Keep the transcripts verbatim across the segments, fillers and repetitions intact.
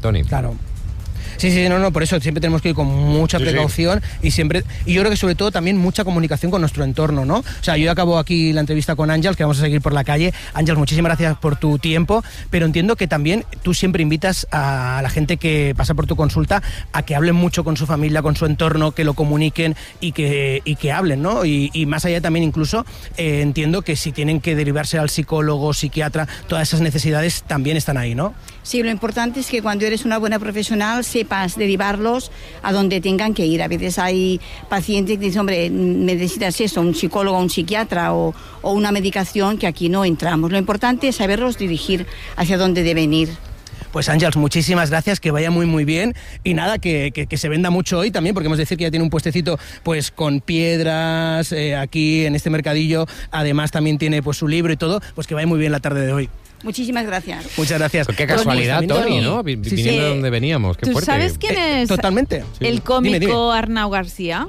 Tony. Claro. Sí, sí, no, no, por eso siempre tenemos que ir con mucha sí, precaución sí. y siempre, y yo creo que sobre todo también mucha comunicación con nuestro entorno, ¿no? O sea, yo acabo aquí la entrevista con Àngels, que vamos a seguir por la calle. Àngels, muchísimas gracias por tu tiempo, pero entiendo que también tú siempre invitas a la gente que pasa por tu consulta a que hablen mucho con su familia, con su entorno, que lo comuniquen y que, y que hablen, ¿no? Y, y más allá también incluso eh, entiendo que si tienen que derivarse al psicólogo, psiquiatra, todas esas necesidades también están ahí, ¿no? Sí, lo importante es que cuando eres una buena profesional sepas derivarlos a donde tengan que ir. A veces hay pacientes que dicen, hombre, necesitas esto, un psicólogo, un psiquiatra o, o una medicación, que aquí no entramos. Lo importante es saberlos dirigir hacia donde deben ir. Pues Àngels, muchísimas gracias, que vaya muy muy bien y nada, que, que, que se venda mucho hoy también, porque hemos de decir que ya tiene un puestecito pues con piedras eh, aquí en este mercadillo, además también tiene pues su libro y todo, pues que vaya muy bien la tarde de hoy. Muchísimas gracias. Muchas gracias. Pues qué casualidad, Tony, Tony, ¿no? Viniendo sí, sí. de donde veníamos, qué ¿Tú fuerte. sabes quién es? Eh, totalmente. El cómico dime, dime. Arnau García.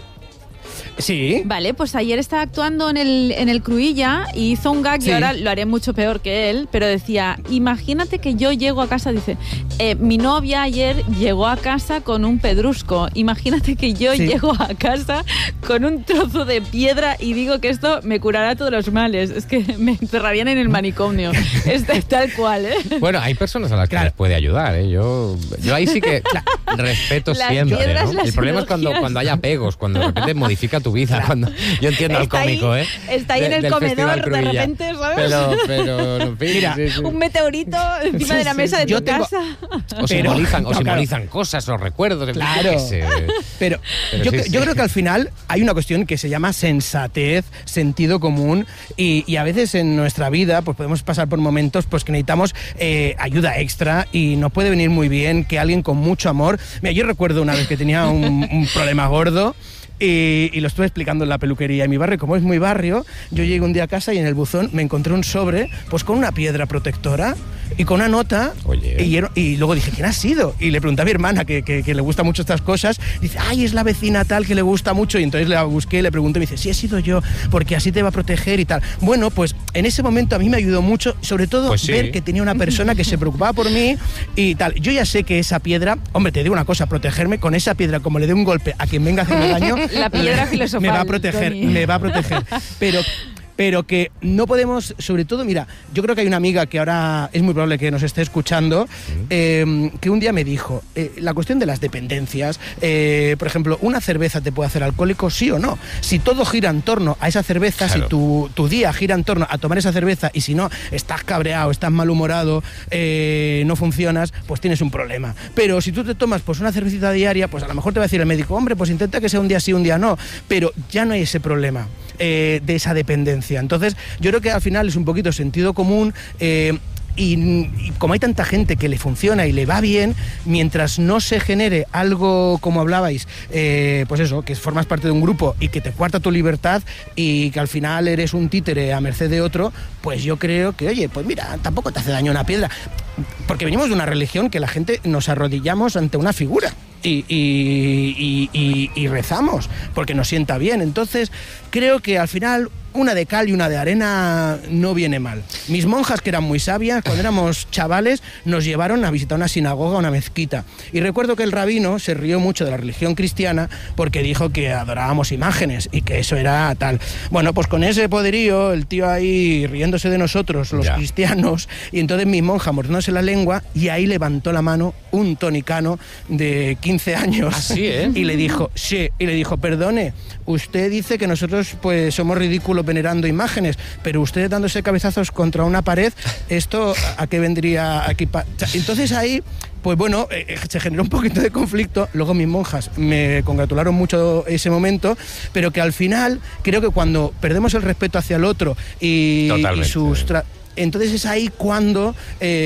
Sí. Vale, pues ayer estaba actuando en el, en el Cruïlla y hizo un gag, sí. Y ahora lo haré mucho peor que él, pero decía, imagínate que yo llego a casa, dice, eh, mi novia ayer llegó a casa con un pedrusco, imagínate que yo sí. llego a casa con un trozo de piedra y digo que esto me curará todos los males, es que me encerrarían en el manicomio, es tal cual, ¿eh? Bueno, hay personas a las que claro. les puede ayudar, ¿eh? Yo, yo ahí sí que respeto las siempre, piedras, ¿no? El problema es cuando, cuando hay apegos, cuando de repente modifica tu vida, claro. cuando yo entiendo está al cómico, ahí, ¿eh? Está ahí de, en el comedor de repente, ¿sabes? Pero, pero, en fin, mira, sí, sí. un meteorito encima sí, de la mesa de yo tu tengo... casa. O pero, simbolizan, no, o simbolizan claro. cosas o recuerdos. Claro. Pero, pero yo, sí, yo sí. creo que al final hay una cuestión que se llama sensatez, sentido común, y, y a veces en nuestra vida pues podemos pasar por momentos pues que necesitamos eh, ayuda extra y nos puede venir muy bien que alguien con mucho amor... Mira, yo recuerdo una vez que tenía un, un problema gordo. Y, y lo estuve explicando en la peluquería de mi barrio. Como es muy barrio, yo llegué un día a casa y en el buzón me encontré un sobre pues con una piedra protectora y con una nota. Oye. Y, y luego dije, ¿quién ha sido? Y le pregunté a mi hermana, que, que, que le gusta mucho estas cosas. Dice, ay, es la vecina tal que le gusta mucho. Y entonces la busqué, le pregunté y me dice, sí, he sido yo, porque así te va a proteger y tal. Bueno, pues en ese momento a mí me ayudó mucho, sobre todo pues sí. ver que tenía una persona que se preocupaba por mí y tal. Yo ya sé que esa piedra, hombre, te digo una cosa, protegerme con esa piedra, como le dé un golpe a quien venga a hacerme daño, la piedra filosofal, me va a proteger, Tony. me va a proteger. Pero pero que no podemos, sobre todo, mira, yo creo que hay una amiga que ahora es muy probable que nos esté escuchando, eh, que un día me dijo, eh, la cuestión de las dependencias, eh, por ejemplo, ¿una cerveza te puede hacer alcohólico, sí o no? Si todo gira en torno a esa cerveza, claro. si tu, tu día gira en torno a tomar esa cerveza y si no, estás cabreado, estás malhumorado, eh, no funcionas, pues tienes un problema. Pero si tú te tomas pues una cervecita diaria, pues a lo mejor te va a decir el médico, hombre, pues intenta que sea un día sí, un día no, pero ya no hay ese problema. Eh, de esa dependencia. Entonces, yo creo que al final es un poquito sentido común eh, y, y como hay tanta gente que le funciona y le va bien, mientras no se genere algo, como hablabais, eh, pues eso, que formas parte de un grupo y que te cuarta tu libertad y que al final eres un títere a merced de otro, pues yo creo que, oye, pues mira, tampoco te hace daño una piedra. Porque venimos de una religión que la gente nos arrodillamos ante una figura. Y, y, y, y, y rezamos porque nos sienta bien. Entonces creo que al final una de cal y una de arena no viene mal. Mis monjas, que eran muy sabias, cuando éramos chavales nos llevaron a visitar una sinagoga, una mezquita, y recuerdo que el rabino se rió mucho de la religión cristiana porque dijo que adorábamos imágenes y que eso era tal. Bueno, pues con ese poderío el tío ahí riéndose de nosotros, los ya. cristianos, y entonces mi monja mordiéndose la lengua, y ahí levantó la mano un tonicano de quince años. Así, ¿eh? Y le dijo, sí, y le dijo, perdone, usted dice que nosotros pues somos ridículos venerando imágenes, pero usted dándose cabezazos contra una pared, ¿esto a qué vendría aquí? Pa-? Entonces ahí, pues bueno, eh, se generó un poquito de conflicto. Luego mis monjas me congratularon mucho ese momento, pero que al final creo que cuando perdemos el respeto hacia el otro y, y sus... Tra- entonces es ahí cuando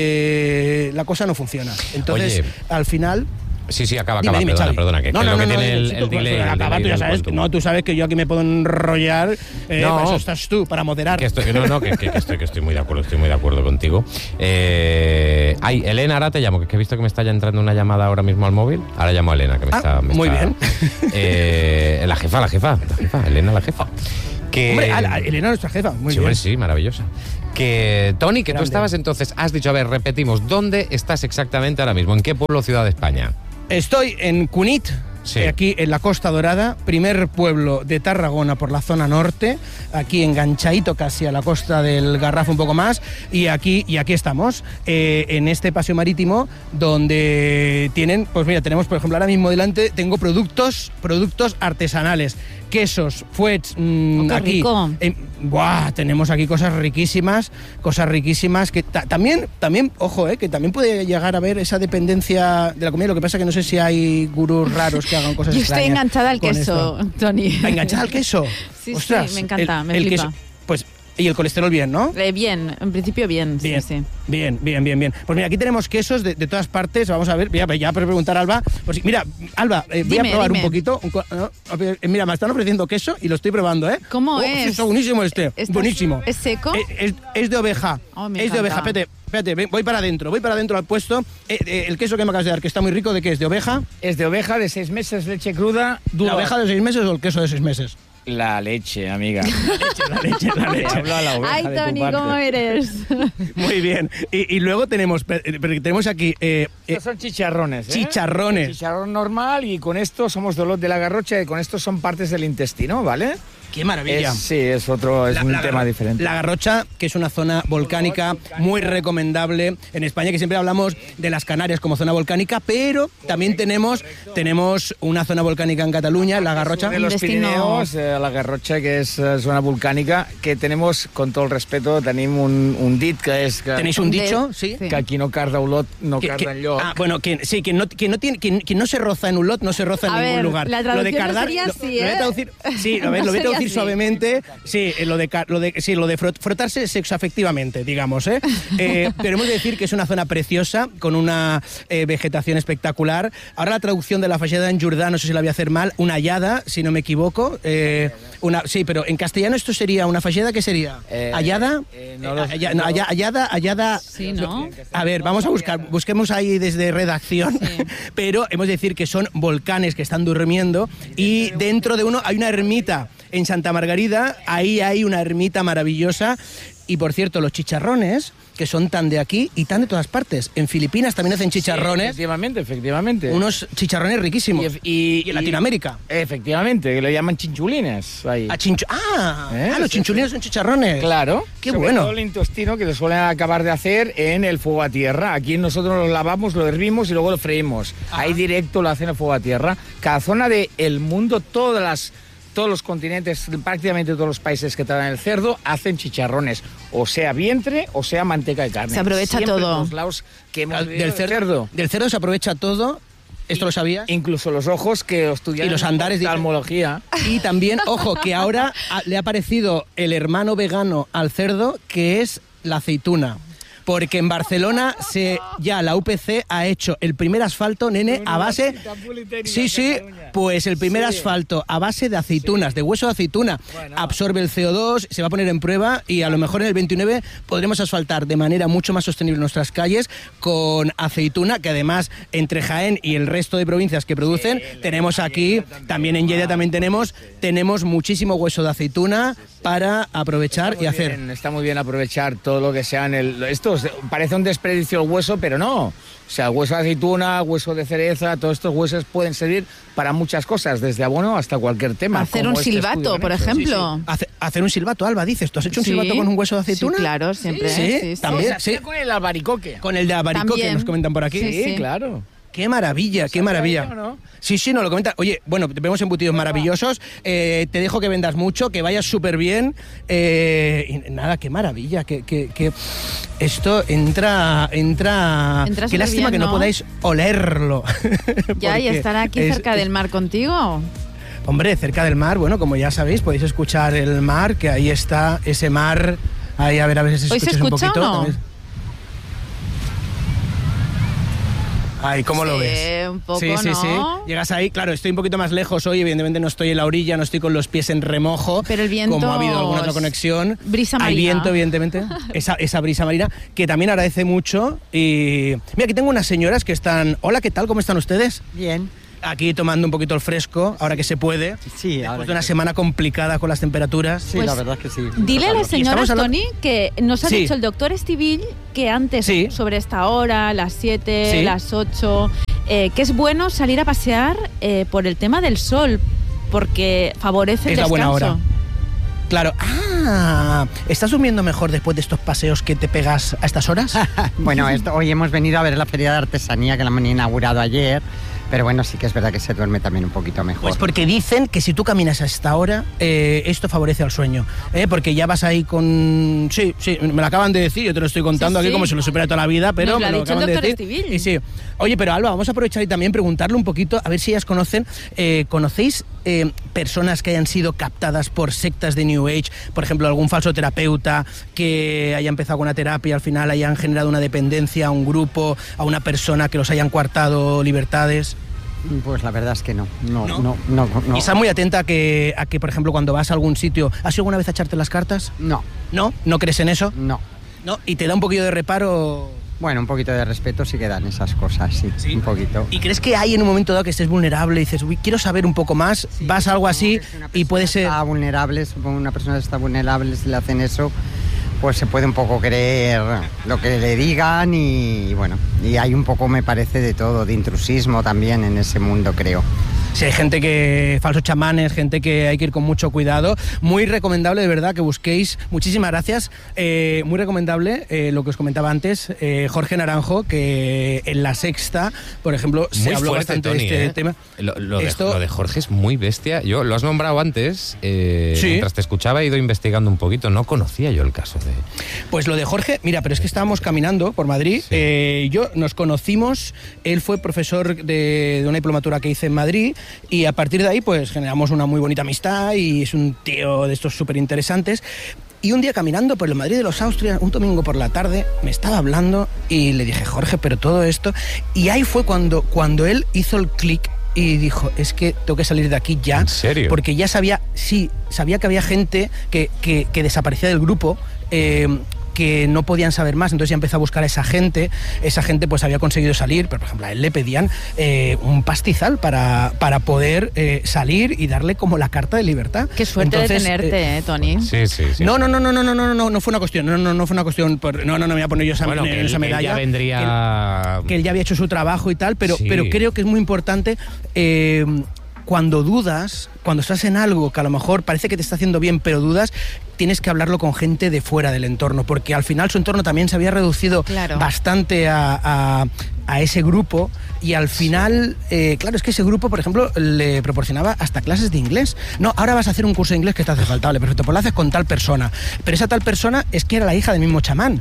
eh, la cosa no funciona. Entonces, Oye. al final... Sí, sí, acaba, dime, acaba, dime, perdona, Xavi. perdona, que, no, que no, lo que no, tiene no, el, sí, el delay. Acaba, el delay tú ya sabes que no, tú sabes que yo aquí me puedo enrollar, eh, no, para eso estás tú, para moderar. Que estoy, no, no, que, que, que, estoy, que estoy muy de acuerdo, estoy muy de acuerdo contigo. Eh, ay, Elena, ahora te llamo, que he visto que me está ya entrando una llamada ahora mismo al móvil. Ahora llamo a Elena, que me ah, está... Me muy está, bien. Eh, la jefa, la jefa, la jefa, Elena, la jefa. Que... Hombre, a, a Elena, nuestra jefa, muy sí, bien. Sí, maravillosa. Que, Tony, que Grande. tú estabas entonces, has dicho, a ver, repetimos, ¿dónde estás exactamente ahora mismo? ¿En qué pueblo o ciudad de España? Estoy en Cunit, Sí. aquí en la Costa Dorada, primer pueblo de Tarragona por la zona norte, aquí enganchadito casi a la costa del Garraf un poco más, y aquí, y aquí estamos, eh, en este paseo marítimo donde tienen, pues mira, tenemos por ejemplo ahora mismo delante, tengo productos, productos artesanales, quesos, fuets, mmm, Oh, qué aquí. rico. Eh, buah, tenemos aquí cosas riquísimas, cosas riquísimas que ta- también, también, ojo, eh, que también puede llegar a haber esa dependencia de la comida. Lo que pasa que no sé si hay gurús raros que hagan cosas Yo estoy extrañas enganchada al con queso, esto. Tony. ¿Enganchada al queso? Sí, sí, Ostras, me encanta, el- me el flipa. queso, pues, y el colesterol bien, ¿no? Eh, bien, en principio bien, Bien, sí, sí. bien, bien, bien, bien. Pues mira, aquí tenemos quesos de, de todas partes. Vamos a ver, ya, ya para preguntar a Alba. Pues, mira, Alba, eh, voy Dime, a probar dime. un poquito. un co- no, a ver, eh, mira, me están ofreciendo queso y lo estoy probando, ¿eh? ¿Cómo Oh, es? sí, está buenísimo este, ¿Estás- buenísimo. ¿Es seco? Eh, Es, es de oveja. Oh, me es de encanta. oveja. Espérate, espérate, ven, voy para adentro, voy para adentro al puesto. Eh, eh, el queso que me acabas de dar, que está muy rico, ¿de qué es? ¿De oveja? Es de oveja de seis meses, leche cruda, ¿La dura. oveja de seis meses o el queso de seis meses? La leche, amiga. La leche, la Te leche. hablo a la oveja Ay, de tu Tony, parte. ¿cómo eres? Muy bien. Y, y luego tenemos, pe- eh, pero tenemos aquí eh, eh, Estos son chicharrones, ¿eh? chicharrones. Chicharrón normal y con esto somos dolor de la garrocha y con esto son partes del intestino, ¿vale? ¡Qué maravilla! Es- sí, es otro, es La- un la tema Garro- diferente. La Garrocha, que es una zona volcánica muy recomendable en España, que siempre hablamos de las Canarias como zona volcánica, pero también tenemos, tenemos una zona volcánica en Cataluña, la Garrocha. De los destino- Pirineos, eh, la Garrocha, que es eh, zona volcànica, que tenemos, con todo el respeto, tenim un, un dit que és que, ¿Tenéis un De- dicho? Sí. sí. que aquí no carda olot, no Que- carda que- enlloc. ah, bueno, que, sí, que no, que, no tiene, que, que no se roza en un lot, no se roza en A ningún ver, lugar. la lo de traducción no cardar, sería lo- así, lo voy a ¿eh? traducir, sí, a ver, No lo voy a sería traducir así. suavemente, sí, eh, lo de, ca- lo de, sí, lo de frot- frotarse sexoafectivamente, digamos, ¿eh? Eh, pero hemos de decir que es una zona preciosa, con una eh, vegetación espectacular. Ahora la traducción de la falleda en Jordá, no sé si la voy a hacer mal, una hallada, si no me equivoco. eh, una, sí, pero en castellano esto sería una falleda, ¿qué sería? Eh, ¿Hallada? eh, no Eh, lo- halla- no, halla- hallada, hallada... Sí, ¿no? A ver, vamos a buscar, busquemos ahí desde redacción, Sí. pero hemos de decir que son volcanes que están durmiendo y dentro de uno hay una ermita en Santa Margarida, ahí hay una ermita maravillosa. Y por cierto, los chicharrones, que son tan de aquí y tan de todas partes. En Filipinas también hacen Sí, chicharrones, efectivamente, efectivamente. unos chicharrones riquísimos. Y, y- Y en Latinoamérica. Efectivamente, que lo llaman chinchulines. Ahí. A chinchu- ah, ¿Eh? ah, los Sí, chinchulines son chicharrones. Claro. Qué Sobre bueno. todo el intestino que lo suelen acabar de hacer en el fuego a tierra. Aquí nosotros lo lavamos, lo hervimos y luego lo freímos. Ahí directo lo hacen en el fuego a tierra. Cada zona del mundo, todas las, todos los continentes, prácticamente todos los países que tratan el cerdo, hacen chicharrones. O sea vientre o sea manteca de carne. Se aprovecha Siempre todo. en los lados que hemos vivido Del del cerdo, del cerdo se aprovecha todo. ¿Esto lo sabías? Incluso los ojos que estudian Y los andares, dice- oftalmología. Y también, ojo, que ahora a- le ha aparecido el hermano vegano al cerdo, que es la aceituna. Porque en Barcelona se, ya la U P C ha hecho el primer asfalto, nene, a base... Sí, sí, pues el primer Sí. asfalto a base de aceitunas, de hueso de aceituna. Bueno. Absorbe el C O dos, se va a poner en prueba y a lo mejor en el veintinueve podremos asfaltar de manera mucho más sostenible nuestras calles con aceituna, que además entre Jaén y el resto de provincias que producen, tenemos aquí, también en Lleida también tenemos, tenemos muchísimo hueso de aceituna para aprovechar y Muy hacer. bien, está muy bien aprovechar todo lo que sea en el... Esto es- parece un desperdicio el hueso, pero no. O sea, hueso de aceituna, hueso de cereza, todos estos huesos pueden servir para muchas cosas, desde abono hasta cualquier tema. Hacer como un este silbato, estudio que por han hecho. ejemplo. Hace- hacer un silbato, Alba, dices. ¿Tú has hecho un Sí. silbato con un hueso de aceituna? Sí, claro, siempre. Sí, sí, sí. también. O sea, sí. con el albaricoque. Con el de abaricoque, También. nos comentan por aquí. Sí, Sí, sí. claro. Qué maravilla, qué maravilla. ello, no? Sí, sí, nos lo comentan. Oye, bueno, vemos embutidos maravillosos. Eh, te dejo que vendas mucho, que vayas súper bien. Eh, y nada, qué maravilla. Que, que, que esto entra. entra Entra qué súper lástima bien, que no, ¿no? podáis olerlo. Ya, y Porque estar aquí es- cerca es- del mar contigo. Hombre, cerca del mar, bueno, como ya sabéis, podéis escuchar el mar, que ahí está ese mar. Ahí, a ver, a ver si ¿Hoy se escuchas un escucha poquito. o no? También. Ay, ¿cómo lo Sí, ves? un poco, sí, sí, ¿no? sí. Llegas ahí, claro, estoy un poquito más lejos hoy, evidentemente no estoy en la orilla, no estoy con los pies en remojo. Pero el viento Como ha habido alguna otra es conexión. brisa Hay marina. viento, evidentemente. Esa, esa brisa marina, que también agradece mucho. Y mira, aquí tengo unas señoras que están... Hola, ¿qué tal? ¿Cómo están ustedes? Bien. aquí tomando un poquito el fresco, ahora que se puede. Sí, después de una semana complicada con las temperaturas. Sí, pues, la verdad es que sí. Dile a la señora Tony que nos ha sí. dicho el doctor Estivill que antes, sí. sobre esta hora, las siete, sí. las ocho, eh, que es bueno salir a pasear eh, por el tema del sol, porque favorece el es descanso. Es la buena hora. Claro. Ah, ¿estás durmiendo mejor después de estos paseos que te pegas a estas horas? Bueno, esto, hoy hemos venido a ver la feria de artesanía que la han inaugurado ayer. Pero bueno, sí que es verdad que se duerme también un poquito mejor. Pues porque dicen que si tú caminas a esta hora, eh, esto favorece al sueño. ¿eh? Porque ya vas ahí con... Sí, sí, me lo acaban de decir, yo te lo estoy contando sí, aquí sí. como si lo supiera toda la vida, pero Nos lo me lo ha dicho acaban el doctor de decir. Estivill. Y sí. Oye, pero Alba, vamos a aprovechar y también preguntarle un poquito, a ver si ellas conocen, eh, ¿conocéis eh, personas que hayan sido captadas por sectas de New Age? Por ejemplo, algún falso terapeuta que haya empezado con una terapia y al final hayan generado una dependencia a un grupo, a una persona que los hayan coartado libertades. Pues la verdad es que no, no, no, no, no. no. Y estás muy atenta a que, a que, por ejemplo, cuando vas a algún sitio, ¿has ido alguna vez a echarte las cartas? No. ¿No? ¿No crees en eso? No. ¿No? ¿Y te da un poquillo de reparo? Bueno, un poquito de respeto sí que dan esas cosas, sí, ¿Sí? un poquito. ¿Y crees que hay en un momento dado que estés vulnerable y dices, uy, quiero saber un poco más, sí, vas a algo así y puede ser... Está vulnerable, supongo que una persona está vulnerable si le hacen eso, pues se puede un poco creer lo que le digan y bueno, y hay un poco, me parece, de todo, de intrusismo también en ese mundo, creo. Sí, hay gente que, falsos chamanes, gente que hay que ir con mucho cuidado. Muy recomendable, de verdad, que busquéis. Muchísimas gracias. Eh, muy recomendable eh, lo que os comentaba antes, eh, Jorge Naranjo, que en La Sexta, por ejemplo, muy se habló fuerte, bastante Tony, de este ¿eh? tema. Lo, lo, Esto... de, lo de Jorge es muy bestia. Yo lo has nombrado antes, eh, ¿Sí? mientras te escuchaba he ido investigando un poquito. No conocía yo el caso de... Pues lo de Jorge, mira, pero es que estábamos caminando por Madrid. Sí. Eh, yo nos conocimos, él fue profesor de, de una diplomatura que hice en Madrid. Y a partir de ahí, pues generamos una muy bonita amistad y es un tío de estos súper interesantes. Y un día caminando por el Madrid de los Austrias, un domingo por la tarde, me estaba hablando y le dije, Jorge, pero todo esto... Y ahí fue cuando, cuando él hizo el clic y dijo, es que tengo que salir de aquí ya. ¿En serio? Porque ya sabía, sí, sabía que había gente que, que, que desaparecía del grupo, eh, que no podían saber más, entonces ya empezó a buscar a esa gente, esa gente pues había conseguido salir, pero por ejemplo a él le pedían eh, un pastizal para, para poder eh, salir y darle como la carta de libertad. Qué suerte entonces, de tenerte, eh, Tony. Sí, sí, sí. No, no, no, no, no, no, no, no, no fue una cuestión, no, no, no fue una cuestión, por, no, no, no me voy a poner yo esa, bueno, en, que él, esa medalla. Que él ya vendría... Que él, que él ya había hecho su trabajo y tal, pero, sí. pero creo que es muy importante... Eh, cuando dudas, cuando estás en algo que a lo mejor parece que te está haciendo bien, pero dudas, tienes que hablarlo con gente de fuera del entorno, porque al final su entorno también se había reducido claro. bastante a, a, a ese grupo y al final, eh, claro, es que ese grupo, por ejemplo, le proporcionaba hasta clases de inglés. No, ahora vas a hacer un curso de inglés que te hace falta, vale, perfecto, pues lo haces con tal persona. Pero esa tal persona es que era la hija del mismo chamán.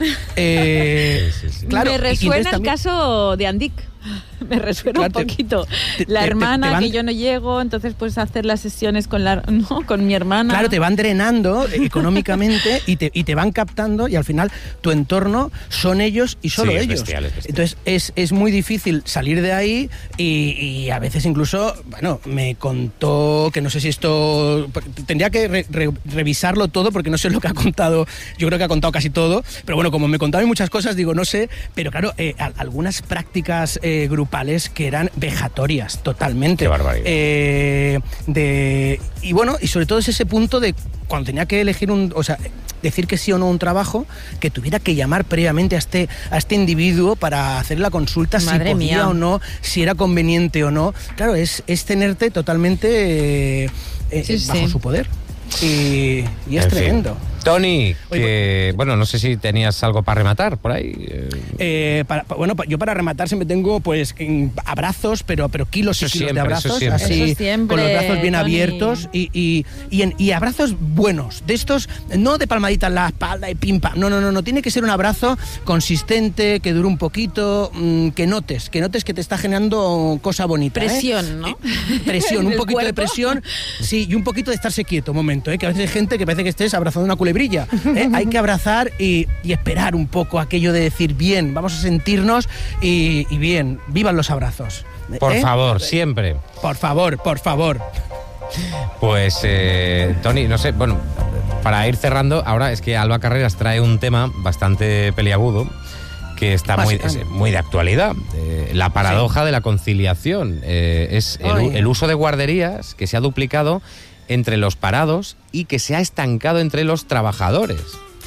Eh, sí, sí, sí. Claro, me resuena el también... caso de Andic. Me resuena claro, un poquito. Te, la te, hermana, te, te van... que yo no llego, entonces puedes hacer las sesiones con la no, con mi hermana. Claro, te van drenando económicamente y, te, y te van captando y al final tu entorno son ellos y solo sí, es ellos. Bestial, es bestial. Entonces es, es muy difícil salir de ahí y, y a veces incluso, bueno, me contó que no sé si esto... Tendría que re, re, revisarlo todo porque no sé lo que ha contado. Yo creo que ha contado casi todo. Pero bueno, como me contaba muchas cosas, digo, no sé. Pero claro, eh, algunas prácticas... Eh, grupales que eran vejatorias totalmente. Qué barbaridad. Eh, de, y bueno, y sobre todo es ese punto de cuando tenía que elegir un, o sea, decir que sí o no a un trabajo, que tuviera que llamar previamente a este, a este individuo para hacer la consulta, Madre si podía mía. o no, si era conveniente o no. Claro, es, es tenerte totalmente eh, sí, bajo sí. su poder. Y, y es en tremendo. Fin. Tony, que, bueno, no sé si tenías algo para rematar por ahí. Eh, para, bueno, yo para rematar siempre tengo pues abrazos, pero, pero kilos y kilos siempre, de abrazos, eso siempre. así, Eso siempre, con los brazos bien Tony. abiertos y, y, y, en, y abrazos buenos, de estos, no de palmaditas en la espalda y pim pam, no, no, no, no, tiene que ser un abrazo consistente, que dure un poquito, mmm, que notes, que notes que te está generando cosa bonita. Presión, ¿eh? ¿no? Presión, un poquito cuerpo. de presión, sí, y un poquito de estarse quieto, un momento, ¿eh? Que a veces hay gente que parece que estés abrazando una culebrilla. ¿eh? Hay que abrazar y, y esperar un poco aquello de decir, bien, vamos a sentirnos y, y bien, vivan los abrazos. Por ¿eh? favor, siempre. Por favor, por favor. Pues, eh, Tony, no sé, bueno, para ir cerrando, ahora es que Alba Carreras trae un tema bastante peliagudo que está muy, es muy de actualidad. Eh, la paradoja sí. de la conciliación. Eh, es el, el uso de guarderías que se ha duplicado entre los parados y que se ha estancado entre los trabajadores.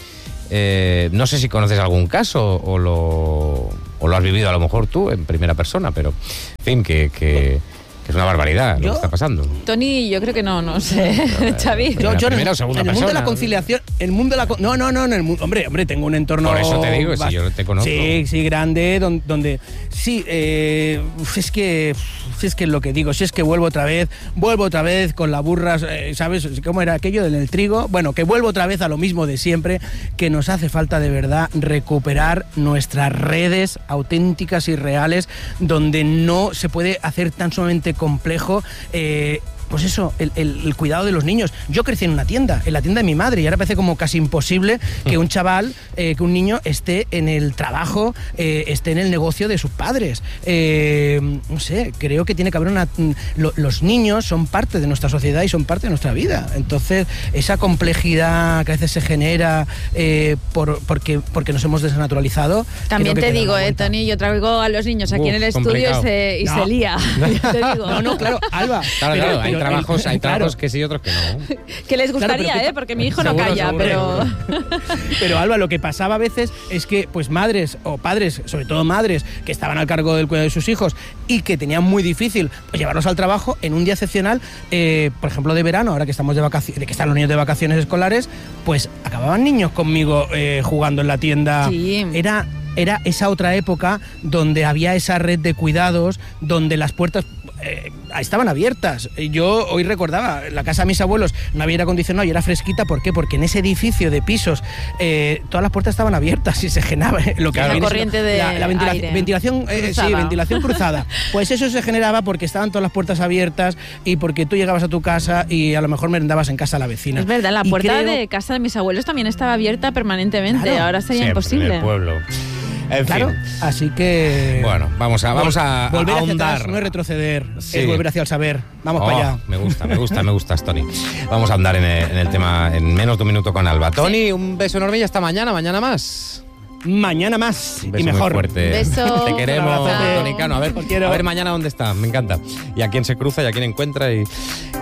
Eh, no sé si conoces algún caso o lo, o lo has vivido a lo mejor tú en primera persona, pero en fin, que... que es una barbaridad lo ¿Yo? que está pasando. Tony, yo creo que no, no sé. Xavi. Yo, yo primera o segunda en el persona. mundo de la conciliación, el mundo de la no, no, no, en el mundo, hombre, hombre, tengo un entorno. Por eso te digo, si yo te conozco. Sí, sí, grande, donde, donde sí, eh, es que, si es que lo que digo, si es que vuelvo otra vez, vuelvo otra vez con la burra, eh, ¿sabes? ¿Cómo era aquello del trigo? Bueno, que vuelvo otra vez a lo mismo de siempre, que nos hace falta de verdad recuperar nuestras redes auténticas y reales, donde no se puede hacer tan sumamente complejo. Eh, pues eso, el, el, el cuidado de los niños. Yo crecí en una tienda, en la tienda de mi madre, y ahora parece como casi imposible que un chaval, eh, que un niño esté en el trabajo, eh, esté en el negocio de sus padres. Eh, no sé, creo que tiene que haber una... Lo, los niños son parte de nuestra sociedad y son parte de nuestra vida. Entonces, esa complejidad que a veces se genera eh, por, porque, porque nos hemos desnaturalizado... También te digo, eh, Tony, yo traigo a los niños aquí Uf, en el estudio y, se, y no. se lía. Te digo. No, no, claro, Alba. Claro, pero, claro, hay pero, trabajos, hay claro. trabajos que sí y otros que no. Que les gustaría, claro, ¿eh? Porque mi hijo seguro, no calla, seguro, pero... Pero, Alba, lo que pasaba a veces es que, pues, madres o padres, sobre todo madres, que estaban al cargo del cuidado de sus hijos y que tenían muy difícil pues, llevarlos al trabajo en un día excepcional, eh, por ejemplo, de verano, ahora que estamos de vacaciones, de que están los niños de vacaciones escolares, pues acababan niños conmigo eh, jugando en la tienda. Sí. Era... Era esa otra época donde había esa red de cuidados, donde las puertas eh, estaban abiertas. Yo hoy recordaba, la casa de mis abuelos no había aire acondicionado y era fresquita. ¿Por qué? Porque en ese edificio de pisos eh, todas las puertas estaban abiertas y se generaba lo que la corriente de la, la ventila aire. ventilación, eh, sí, ventilación cruzada. Pues eso se generaba porque estaban todas las puertas abiertas y porque tú llegabas a tu casa y a lo mejor merendabas en casa a la vecina. Es verdad, la y puerta creo... de casa de mis abuelos también estaba abierta permanentemente. Claro. Ahora sería Siempre imposible. En el pueblo. En claro, fin. así que... Bueno, vamos a, vamos a, volver a hacia ahondar. Atrás no es retroceder, sí. es volver hacia el saber. Vamos oh, para allá. Me gusta, me gusta, me gustas, Tony. Vamos a andar en el, en el tema en menos de un minuto con Alba. Tony, sí. Un beso enorme y hasta mañana, mañana más. Mañana más un beso y mejor. Muy fuerte. Beso. Te queremos, Tony Cano. A ver, a ver mañana dónde está. Me encanta. Y a quién se cruza y a quién encuentra. Y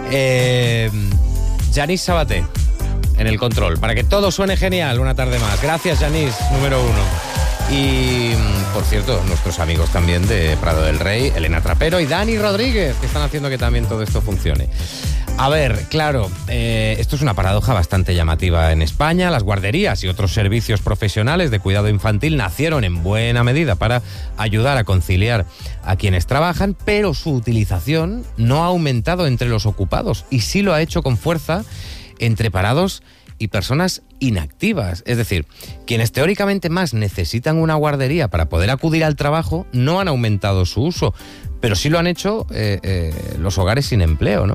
eh, Yanis Sabaté en el control. Para que todo suene genial una tarde más. Gracias, Yanis, número uno. Y, por cierto, nuestros amigos también de Prado del Rey, Elena Trapero y Dani Rodríguez, que están haciendo que también todo esto funcione. A ver, claro, eh, esto es una paradoja bastante llamativa en España. Las guarderías y otros servicios profesionales de cuidado infantil nacieron en buena medida para ayudar a conciliar a quienes trabajan, pero su utilización no ha aumentado entre los ocupados y sí lo ha hecho con fuerza entre parados y personas inactivas. Es decir, quienes teóricamente más necesitan una guardería para poder acudir al trabajo no han aumentado su uso, pero sí lo han hecho eh, eh, los hogares sin empleo, ¿no?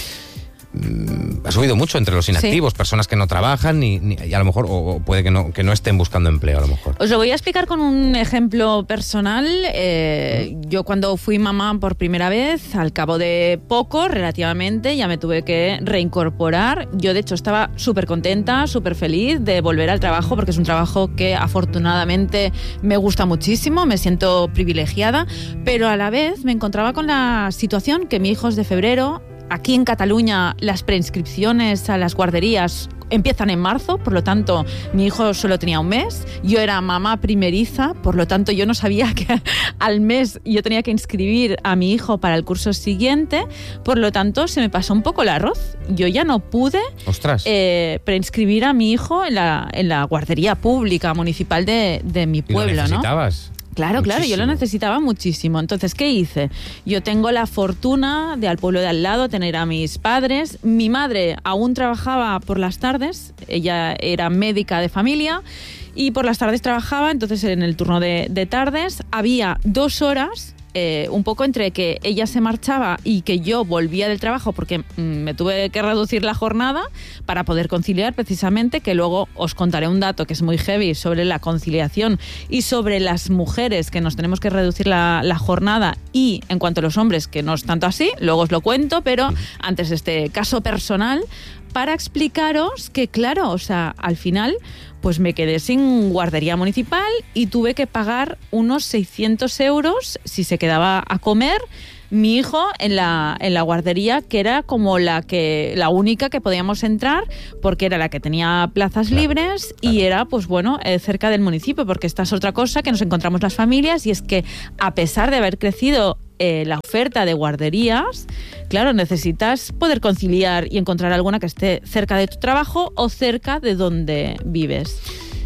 Ha subido mucho entre los inactivos, sí. Personas que no trabajan ni, ni, y a lo mejor, o, o puede que no, que no estén buscando empleo a lo mejor. Os lo voy a explicar con un ejemplo personal. Eh, ¿Mm? Yo cuando fui mamá por primera vez, al cabo de poco, relativamente, ya me tuve que reincorporar. Yo de hecho estaba súper contenta, súper feliz de volver al trabajo, porque es un trabajo que afortunadamente me gusta muchísimo, me siento privilegiada, pero a la vez me encontraba con la situación que mi hijo es de febrero. Aquí en Cataluña las preinscripciones a las guarderías empiezan en marzo, por lo tanto mi hijo solo tenía un mes, yo era mamá primeriza, por lo tanto yo no sabía que al mes yo tenía que inscribir a mi hijo para el curso siguiente, por lo tanto se me pasó un poco el arroz, yo ya no pude eh, preinscribir a mi hijo en la, en la guardería pública municipal de, de mi pueblo. ¿Y lo necesitabas? ¿No? Claro, muchísimo. Claro, yo lo necesitaba muchísimo. Entonces, ¿qué hice? Yo tengo la fortuna de al pueblo de al lado tener a mis padres. Mi madre aún trabajaba por las tardes, ella era médica de familia y por las tardes trabajaba, entonces en el turno de, de tardes había dos horas... Eh, un poco entre que ella se marchaba y que yo volvía del trabajo porque mm, me tuve que reducir la jornada para poder conciliar precisamente, que luego os contaré un dato que es muy heavy sobre la conciliación y sobre las mujeres que nos tenemos que reducir la, la jornada y en cuanto a los hombres que no es tanto así, luego os lo cuento, pero antes de este caso personal para explicaros que, claro, o sea, al final pues me quedé sin guardería municipal y tuve que pagar unos seiscientos euros si se quedaba a comer mi hijo en la, en la guardería, que era como la que la única que podíamos entrar, porque era la que tenía plazas claro, libres claro. y era, pues bueno, eh, cerca del municipio, porque esta es otra cosa que nos encontramos las familias, y es que a pesar de haber crecido eh, la oferta de guarderías, claro, necesitas poder conciliar y encontrar alguna que esté cerca de tu trabajo o cerca de donde vives.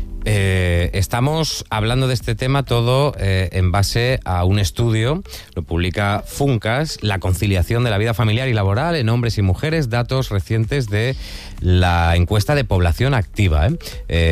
Eh, estamos hablando de este tema todo eh, en base a un estudio, lo publica Funcas, la conciliación de la vida familiar y laboral en hombres y mujeres, datos recientes de la encuesta de población activa. ¿eh?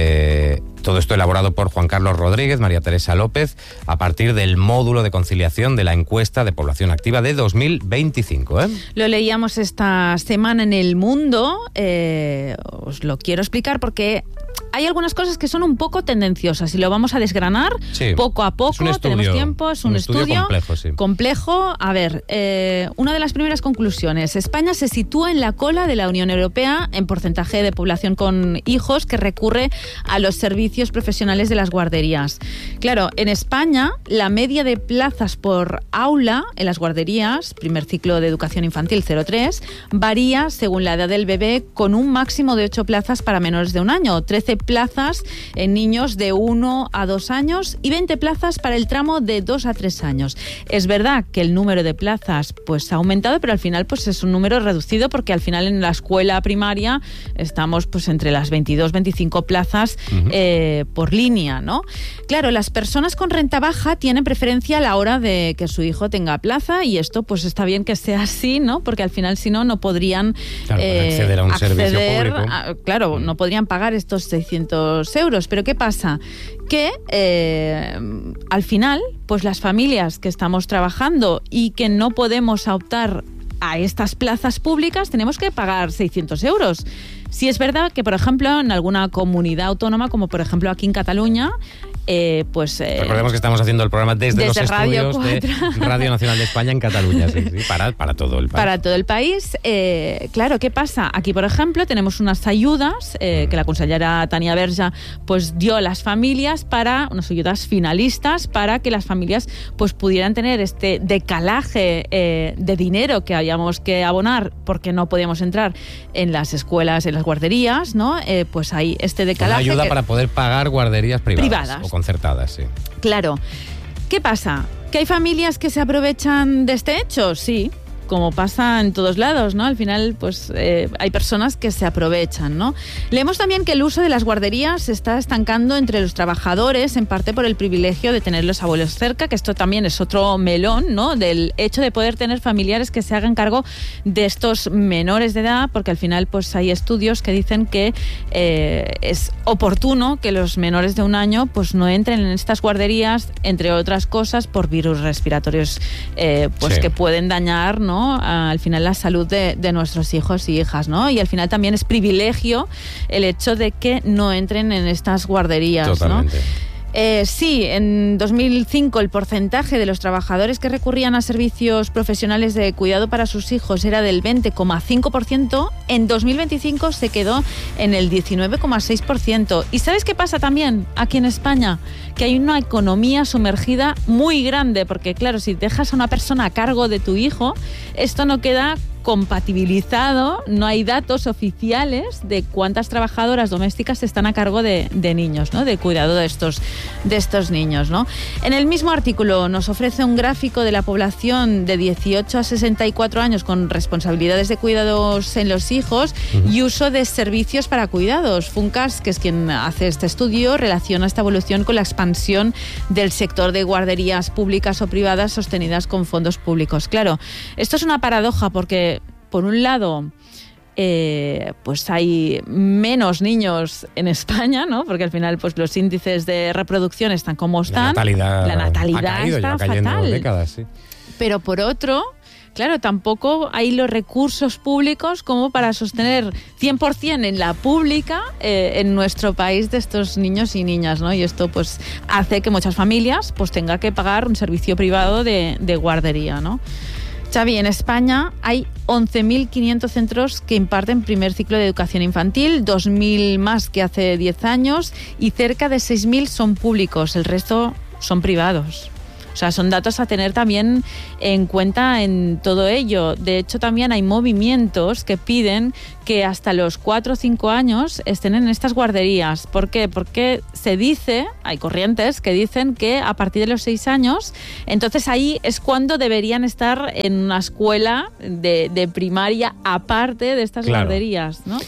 Eh, todo esto elaborado por Juan Carlos Rodríguez, María Teresa López, a partir del módulo de conciliación de la encuesta de población activa de dos mil veinticinco. ¿eh? Lo leíamos esta semana en El Mundo, eh, os lo quiero explicar porque hay algunas cosas que son un poco tendenciosas y lo vamos a desgranar sí, poco a poco. Estudio, tenemos tiempo, es un, un estudio, estudio complejo. Sí. complejo. A ver, eh, una de las primeras conclusiones. España se sitúa en la cola de la Unión Europea en porcentaje de población con hijos que recurre a los servicios profesionales de las guarderías. Claro, en España la media de plazas por aula en las guarderías, primer ciclo de educación infantil cero tres, varía según la edad del bebé, con un máximo de ocho plazas para menores de un año, trece plazas en niños de uno a dos años y veinte plazas para el tramo de dos a tres años. Es verdad que el número de plazas pues ha aumentado, pero al final pues es un número reducido, porque al final en la escuela primaria estamos pues entre las veintidós, veinticinco plazas uh-huh. eh, por línea, ¿no? Claro, las personas con renta baja tienen preferencia a la hora de que su hijo tenga plaza, y esto pues está bien que sea así, ¿no? Porque al final si no, no podrían claro, eh, acceder a un acceder servicio público. A, claro, uh-huh. no podrían pagar estos seiscientos euros. Pero ¿qué pasa? Que eh, al final, pues las familias que estamos trabajando y que no podemos optar a estas plazas públicas, tenemos que pagar seiscientos euros. Sí es verdad que, por ejemplo, en alguna comunidad autónoma, como por ejemplo aquí en Cataluña, eh, pues... Eh, Recordemos que estamos haciendo el programa desde, desde los Radio estudios de Radio Nacional de España en Cataluña, sí, sí, para, para todo el país. Para todo el país. Eh, claro, ¿qué pasa? Aquí, por ejemplo, tenemos unas ayudas eh, que la consellera Tania Berja pues dio a las familias, para unas ayudas finalistas, para que las familias pues pudieran tener este decalaje eh, de dinero que habíamos que abonar porque no podíamos entrar en las escuelas, en las guarderías, ¿no? Eh, pues hay este decalaje. Una ayuda que, para poder pagar guarderías privadas, privadas o concertadas, sí. Claro. ¿Qué pasa? ¿Que hay familias que se aprovechan de este hecho? Sí, como pasa en todos lados, ¿no? Al final, pues eh, hay personas que se aprovechan, ¿no? Leemos también que el uso de las guarderías se está estancando entre los trabajadores, en parte por el privilegio de tener los abuelos cerca, que esto también es otro melón, ¿no? Del hecho de poder tener familiares que se hagan cargo de estos menores de edad, porque al final, pues hay estudios que dicen que eh, es oportuno que los menores de un año, pues no entren en estas guarderías, entre otras cosas, por virus respiratorios, eh, pues sí. que pueden dañar, ¿no? Al final la salud de, de nuestros hijos y hijas, ¿no? Y al final también es privilegio el hecho de que no entren en estas guarderías. Totalmente. ¿No? Eh, sí, en dos mil cinco el porcentaje de los trabajadores que recurrían a servicios profesionales de cuidado para sus hijos era del veinte coma cinco por ciento, en dos mil veinticinco se quedó en el diecinueve coma seis por ciento. ¿Y sabes qué pasa también aquí en España? Que hay una economía sumergida muy grande, porque claro, si dejas a una persona a cargo de tu hijo, esto no queda compatibilizado, no hay datos oficiales de cuántas trabajadoras domésticas están a cargo de, de niños, ¿no? De cuidado de estos, de estos niños, ¿no? En el mismo artículo nos ofrece un gráfico de la población de dieciocho a sesenta y cuatro años con responsabilidades de cuidados en los hijos uh-huh. y uso de servicios para cuidados. Funcas, que es quien hace este estudio, relaciona esta evolución con la expansión del sector de guarderías públicas o privadas sostenidas con fondos públicos. Claro, esto es una paradoja, porque por un lado, eh, pues hay menos niños en España, ¿no? Porque al final, pues los índices de reproducción están como están. La natalidad, la natalidad ha caído, está ya fatal. Décadas, sí. Pero por otro, claro, tampoco hay los recursos públicos como para sostener cien por ciento en la pública eh, en nuestro país de estos niños y niñas, ¿no? Y esto pues hace que muchas familias pues tengan que pagar un servicio privado de, de guardería, ¿no? Xavi, en España hay once mil quinientos centros que imparten primer ciclo de educación infantil, dos mil más que hace diez años y cerca de seis mil son públicos, el resto son privados. O sea, son datos a tener también en cuenta en todo ello. De hecho, también hay movimientos que piden que hasta los cuatro o cinco años estén en estas guarderías. ¿Por qué? Porque se dice, hay corrientes que dicen que a partir de los seis años, entonces ahí es cuando deberían estar en una escuela de, de primaria aparte de estas Claro. guarderías, ¿no?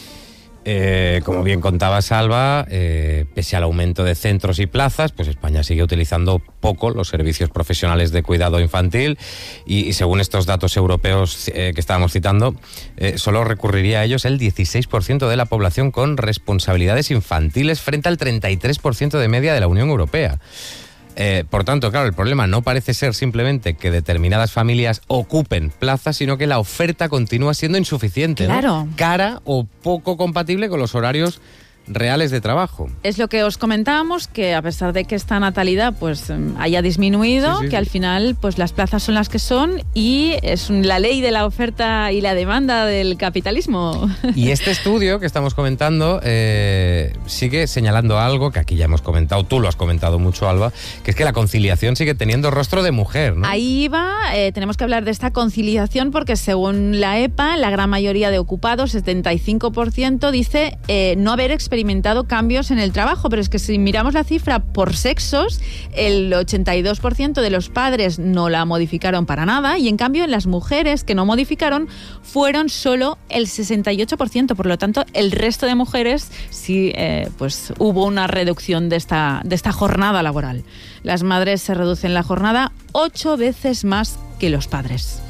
Eh, como bien contaba Salva, eh, pese al aumento de centros y plazas, pues España sigue utilizando poco los servicios profesionales de cuidado infantil y, y según estos datos europeos eh, que estábamos citando, eh, solo recurriría a ellos el dieciséis por ciento de la población con responsabilidades infantiles frente al treinta y tres por ciento de media de la Unión Europea. Eh, por tanto, claro, el problema no parece ser simplemente que determinadas familias ocupen plazas, sino que la oferta continúa siendo insuficiente, ¿no? Claro. Cara o poco compatible con los horarios reales de trabajo. Es lo que os comentábamos, que a pesar de que esta natalidad pues haya disminuido, Sí, sí, que sí. al final pues las plazas son las que son y es un- la ley de la oferta y la demanda del capitalismo. Y este estudio que estamos comentando eh, sigue señalando algo que aquí ya hemos comentado, tú lo has comentado mucho, Alba, que es que la conciliación sigue teniendo rostro de mujer, ¿no? Ahí va, eh, tenemos que hablar de esta conciliación porque según la E P A, la gran mayoría de ocupados, setenta y cinco por ciento, dice eh, no haber experimentado cambios en el trabajo, pero es que si miramos la cifra por sexos, el ochenta y dos por ciento de los padres no la modificaron para nada y en cambio en las mujeres que no modificaron fueron solo el sesenta y ocho por ciento, por lo tanto el resto de mujeres sí eh, pues hubo una reducción de esta, de esta jornada laboral. Las madres se reducen la jornada ocho veces más que los padres.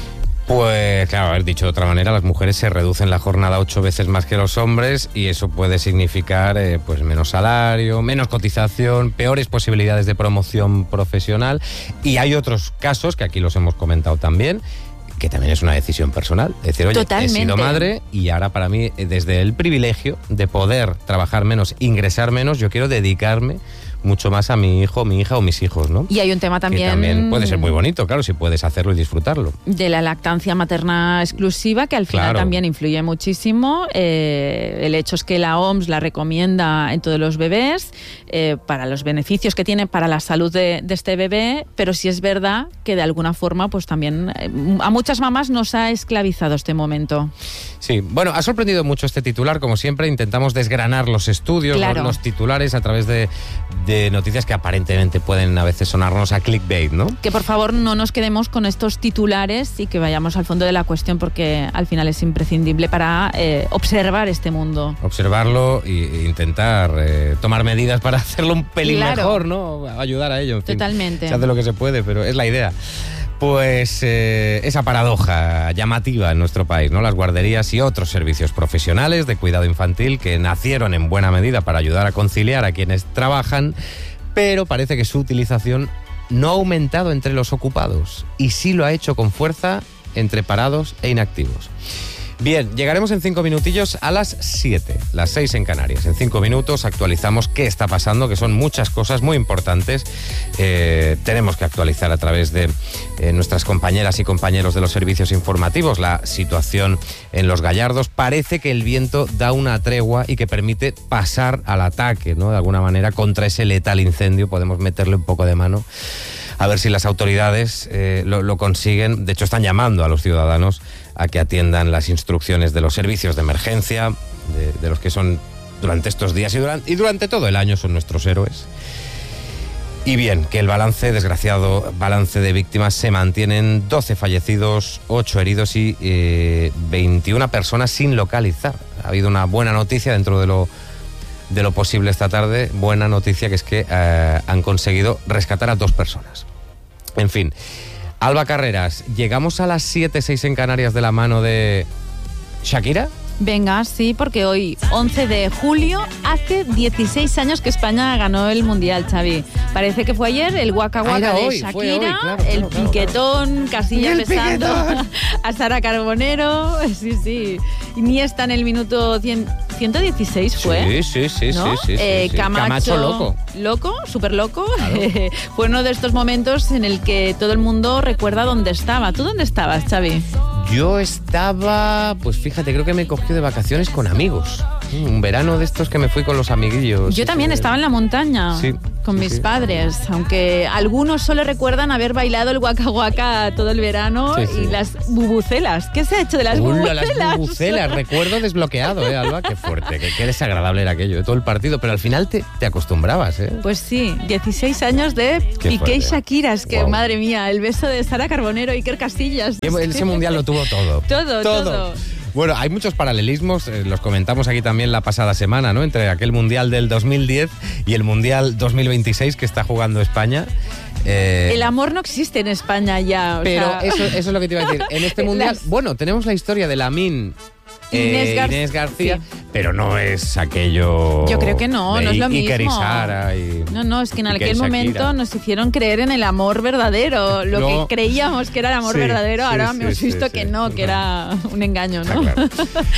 Pues claro, haber dicho de otra manera, las mujeres se reducen la jornada ocho veces más que los hombres y eso puede significar eh, pues menos salario, menos cotización, peores posibilidades de promoción profesional y hay otros casos que aquí los hemos comentado también, que también es una decisión personal. Es decir, oye, Totalmente. he sido madre y ahora para mí, eh, desde el privilegio de poder trabajar menos, ingresar menos, yo quiero dedicarme mucho más a mi hijo, mi hija o mis hijos, ¿no? Y hay un tema también... Que también puede ser muy bonito, claro, si puedes hacerlo y disfrutarlo. De la lactancia materna exclusiva, que al final Claro. también influye muchísimo. Eh, el hecho es que la O M S la recomienda en todos los bebés eh, para los beneficios que tiene para la salud de, de este bebé, pero sí es verdad que de alguna forma pues también eh, a muchas mamás nos ha esclavizado este momento. Sí, bueno, ha sorprendido mucho este titular, como siempre intentamos desgranar los estudios, Claro. los, los titulares a través de, de noticias que aparentemente pueden a veces sonarnos a clickbait, ¿no? Que por favor no nos quedemos con estos titulares y que vayamos al fondo de la cuestión porque al final es imprescindible para eh, observar este mundo. Observarlo e e intentar eh, tomar medidas para hacerlo un pelín Claro. mejor, ¿no? Ayudar a ello, en fin. Totalmente. Se hace lo que se puede, pero es la idea. Pues eh, esa paradoja llamativa en nuestro país, ¿no? Las guarderías y otros servicios profesionales de cuidado infantil que nacieron en buena medida para ayudar a conciliar a quienes trabajan, pero parece que su utilización no ha aumentado entre los ocupados y sí lo ha hecho con fuerza entre parados e inactivos. Bien, llegaremos en cinco minutillos a las siete, las seis en Canarias. En cinco minutos actualizamos qué está pasando, que son muchas cosas muy importantes. Eh, tenemos que actualizar a través de eh, nuestras compañeras y compañeros de los servicios informativos la situación en Los Gallardos. Parece que el viento da una tregua y que permite pasar al ataque, ¿no? De alguna manera contra ese letal incendio. Podemos meterle un poco de mano a ver si las autoridades eh, lo, lo consiguen. De hecho, están llamando a los ciudadanos a que atiendan las instrucciones de los servicios de emergencia, de, de los que son durante estos días y durante, y durante todo el año son nuestros héroes. Y bien, que el balance, desgraciado balance de víctimas, se mantienen doce fallecidos, ocho heridos y eh, veintiuna personas sin localizar. Ha habido una buena noticia dentro de lo, de lo posible esta tarde, buena noticia que es que eh, han conseguido rescatar a dos personas. En fin, Alba Carreras, llegamos a las siete, seis en Canarias de la mano de Shakira. Venga, sí, porque hoy, once de julio, hace dieciséis años que España ganó el Mundial, Xavi. Parece que fue ayer el Waka Waka Ah, era de hoy, Shakira, fue hoy, claro, el claro, claro, piquetón, Casilla El besando piquetón. a Sara Carbonero, sí, sí. Iniesta en el minuto cien, ciento dieciséis fue. Sí, sí, sí, ¿no? sí, sí, eh, sí. Camacho, Camacho loco. Loco, súper loco. Claro. Fue uno de estos momentos en el que todo el mundo recuerda dónde estaba. ¿Tú dónde estabas, Xavi? Yo estaba, pues fíjate, creo que me cogió de vacaciones con amigos. Un verano de estos que me fui con los amiguillos. Yo también estaba en la montaña. Sí, con sí, mis sí. padres, aunque algunos solo recuerdan haber bailado el Waka Waka todo el verano Sí, sí. y las bubucelas. ¿Qué se ha hecho de las Ula, bubucelas? las bubucelas, recuerdo desbloqueado, ¿eh, Alba? Qué fuerte, qué, qué desagradable era aquello de todo el partido, pero al final te, te acostumbrabas, ¿eh? Pues sí, dieciséis años de Qué Piqué y fuerte. Shakira, es que Wow. madre mía, el beso de Sara Carbonero y Iker Casillas. Y ese mundial lo tuvo todo. Todo, todo. Bueno, hay muchos paralelismos, eh, los comentamos aquí también la pasada semana, ¿no? Entre aquel mundial del dos mil diez y el mundial dos mil veintiséis que está jugando España. Eh, El amor no existe en España ya. O pero sea, eso, eso es lo que te iba a decir. En este mundial, Las- bueno, tenemos la historia de Lamin. Inés Eh, Gar- Inés García, sí. pero no es aquello. Yo creo que no, de no es lo Iker mismo. y Sara y- No, no, es que en Piqué y aquel Shakira. momento nos hicieron creer en el amor verdadero. Lo Luego- que creíamos que era el amor Sí, verdadero, sí, ahora sí, hemos sí, visto sí. que no, que era un engaño, Está ¿no? claro.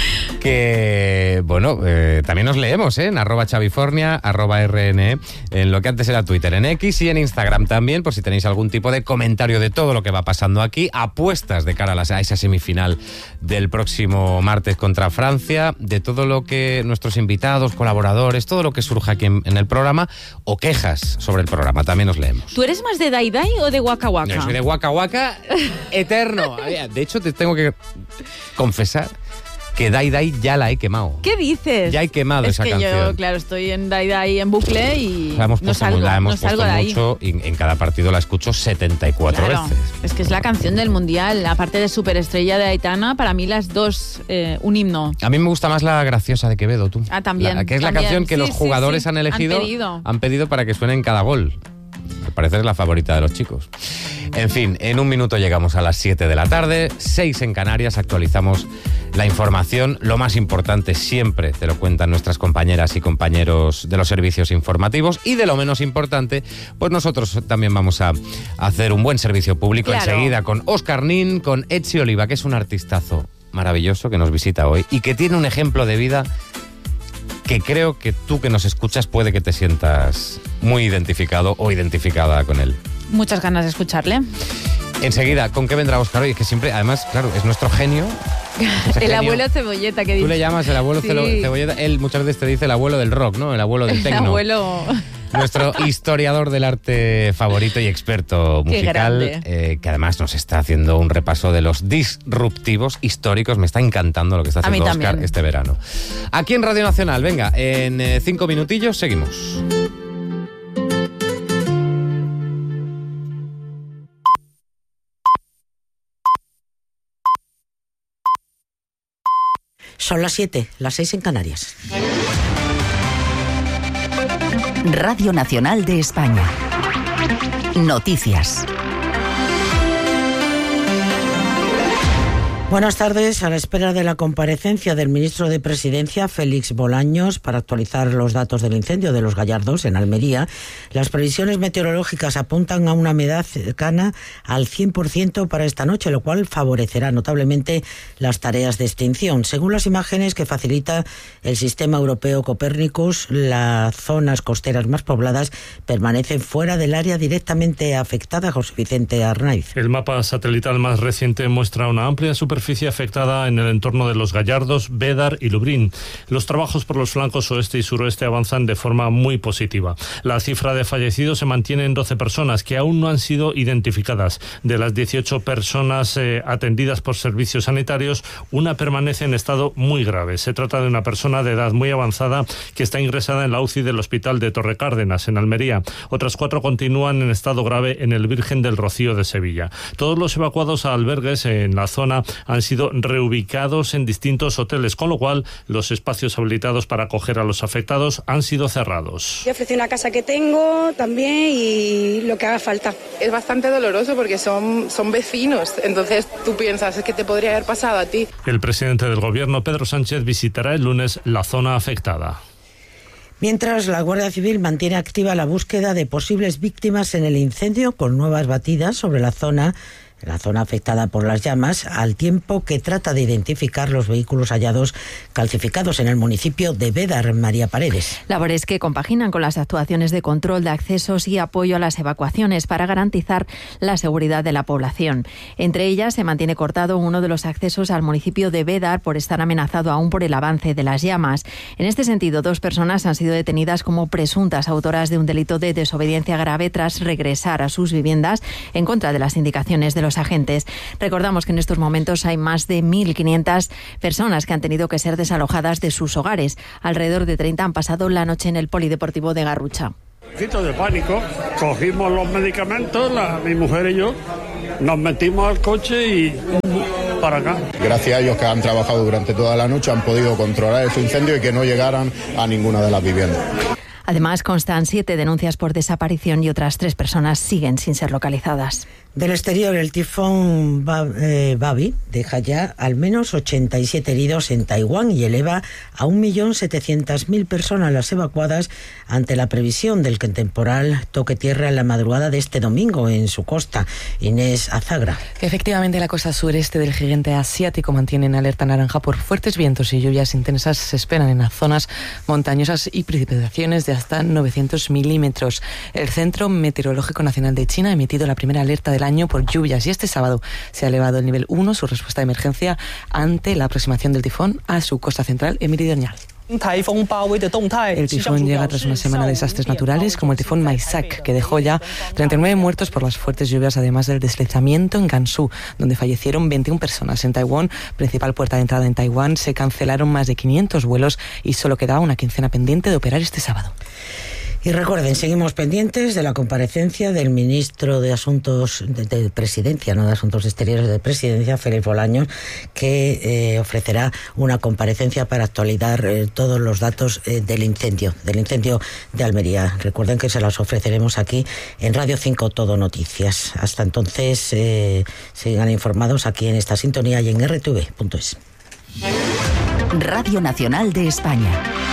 Que, bueno, eh, también nos leemos, ¿eh? En arroba chavifornia, arroba rne, en lo que antes era Twitter, en X y en Instagram también, por si tenéis algún tipo de comentario de todo lo que va pasando aquí, apuestas de cara a, las, a esa semifinal del próximo martes contra Francia, de todo lo que nuestros invitados, colaboradores, todo lo que surja aquí en, en el programa, o quejas sobre el programa, también nos leemos. ¿Tú eres más de Dai Dai o de Waka Waka? Yo soy de Waka Waka eterno. De hecho, te tengo que confesar que Dai Dai ya la he quemado. ¿Qué dices? Ya he quemado es esa que canción. yo, claro, estoy en Dai Dai en bucle y La hemos no puesto, salgo, la hemos no salgo puesto de ahí. mucho y en cada partido la escucho setenta y cuatro Claro, veces. es que es la canción del Mundial. Aparte de Superestrella de Aitana, para mí las dos, eh, un himno. A mí me gusta más la graciosa de Quevedo, tú. Ah, también, La- que es la también. canción que Sí, los sí, jugadores sí. han elegido. Han pedido. han pedido para que suene en cada gol. Al parecer es la favorita de los chicos. En fin, en un minuto llegamos a las siete de la tarde, seis en Canarias, actualizamos la información. Lo más importante siempre te lo cuentan nuestras compañeras y compañeros de los servicios informativos, y de lo menos importante, pues nosotros también vamos a hacer un buen servicio público. Claro. Enseguida con Óscar Nin, con Etsi Oliva, que es un artistazo maravilloso que nos visita hoy y que tiene un ejemplo de vida que creo que tú que nos escuchas puede que te sientas muy identificado o identificada con él. Muchas ganas de escucharle. Enseguida, ¿con qué vendrá Óscar hoy? Es que siempre, además, claro, es nuestro genio. Ese El genio. abuelo Cebolleta que dice. Tú le llamas el abuelo Sí. celo- Cebolleta. Él muchas veces te dice el abuelo del rock, ¿no? El abuelo del El tecno. abuelo. Nuestro historiador del arte favorito y experto Qué musical, grande. eh, que además nos está haciendo un repaso de los disruptivos históricos. Me está encantando lo que está A mí haciendo Óscar también. este verano. Aquí en Radio Nacional, venga, en eh, cinco minutillos seguimos. Son las siete, las seis en Canarias. Radio Nacional de España. Noticias. Buenas tardes. A la espera de la comparecencia del ministro de Presidencia, Félix Bolaños, para actualizar los datos del incendio de Los Gallardos, en Almería, las previsiones meteorológicas apuntan a una humedad cercana al cien por ciento para esta noche, lo cual favorecerá notablemente las tareas de extinción. Según las imágenes que facilita el sistema europeo Copérnicus, las zonas costeras más pobladas permanecen fuera del área directamente afectada. José Vicente Arnaiz. El mapa satelital más reciente muestra una amplia superficie afectada en el entorno de Los Gallardos, Bédar y Lubrín. Los trabajos por los flancos oeste y suroeste avanzan de forma muy positiva. La cifra de fallecidos se mantiene en doce personas que aún no han sido identificadas. De las dieciocho personas eh, atendidas por servicios sanitarios, una permanece en estado muy grave. Se trata de una persona de edad muy avanzada que está ingresada en la U C I del Hospital de Torrecárdenas, en Almería. Otras cuatro continúan en estado grave en el Virgen del Rocío de Sevilla. Todos los evacuados a albergues en la zona han sido reubicados en distintos hoteles, con lo cual los espacios habilitados para acoger a los afectados han sido cerrados. Yo ofrecí una casa que tengo también y lo que haga falta. Es bastante doloroso porque son, son vecinos, entonces tú piensas, es que te podría haber pasado a ti. El presidente del gobierno, Pedro Sánchez, visitará el lunes la zona afectada. Mientras, la Guardia Civil mantiene activa la búsqueda de posibles víctimas en el incendio, con nuevas batidas sobre la zona en la zona afectada por las llamas, al tiempo que trata de identificar los vehículos hallados calcificados en el municipio de Bédar. María Paredes. Labores que compaginan con las actuaciones de control de accesos y apoyo a las evacuaciones para garantizar la seguridad de la población. Entre ellas se mantiene cortado uno de los accesos al municipio de Bédar por estar amenazado aún por el avance de las llamas. En este sentido, dos personas han sido detenidas como presuntas autoras de un delito de desobediencia grave tras regresar a sus viviendas en contra de las indicaciones de los agentes. Recordamos que en estos momentos hay más de mil quinientas personas que han tenido que ser desalojadas de sus hogares. Alrededor de treinta han pasado la noche en el polideportivo de Garrucha. De pánico, cogimos los medicamentos, la, mi mujer y yo, nos metimos al coche y para acá. Gracias a ellos que han trabajado durante toda la noche han podido controlar este incendio y que no llegaran a ninguna de las viviendas. Además, constan siete denuncias por desaparición y otras tres personas siguen sin ser localizadas. Del exterior, el tifón Babi deja ya al menos ochenta y siete heridos en Taiwán y eleva a un millón setecientas mil personas las evacuadas ante la previsión del que el temporal toque tierra en la madrugada de este domingo en su costa. Inés Azagra. Efectivamente, la costa sureste del gigante asiático mantiene en alerta naranja por fuertes vientos y lluvias intensas. Se esperan en las zonas montañosas y precipitaciones de hasta novecientos milímetros. El Centro Meteorológico Nacional de China ha emitido la primera alerta del año por lluvias y este sábado se ha elevado el nivel uno, su respuesta de emergencia ante la aproximación del tifón a su costa central meridional. El tifón llega tras una semana de desastres naturales como el tifón Maisak, que dejó ya treinta y nueve muertos por las fuertes lluvias, además del deslizamiento en Gansu, donde fallecieron veintiuna personas. En Taiwán, principal puerta de entrada en Taiwán, se cancelaron más de quinientos vuelos y solo quedaba una quincena pendiente de operar este sábado. Y recuerden, seguimos pendientes de la comparecencia del ministro de Asuntos de, de Presidencia, no de Asuntos Exteriores de Presidencia, Félix Bolaños, que eh, ofrecerá una comparecencia para actualizar eh, todos los datos eh, del incendio, del incendio de Almería. Recuerden que se las ofreceremos aquí en Radio cinco Todo Noticias. Hasta entonces, eh, sigan informados aquí en esta sintonía y en erre te ve punto es. Radio Nacional de España.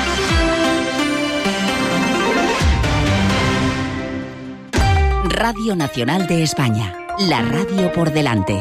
Radio Nacional de España, la radio por delante.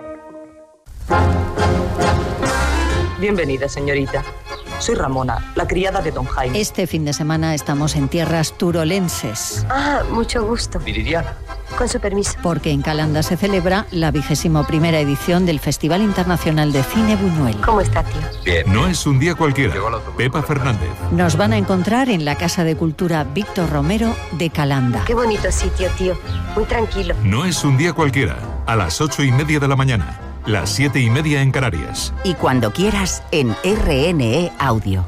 Bienvenida, señorita. Soy Ramona, la criada de don Jaime. Este fin de semana estamos en tierras turolenses. Ah, mucho gusto. Viridiana. Con su permiso. Porque en Calanda se celebra la vigésima primera edición del Festival Internacional de Cine Buñuel. ¿Cómo está, tío? Bien. No es un día cualquiera. Pepa Fernández. Nos van a encontrar en la Casa de Cultura Víctor Romero de Calanda. Qué bonito sitio, tío. Muy tranquilo. No es un día cualquiera. A las ocho y media de la mañana. Las siete y media en Canarias. Y cuando quieras, en erre ene e Audio.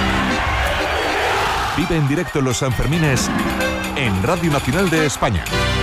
Vive en directo los Sanfermines en Radio Nacional de España.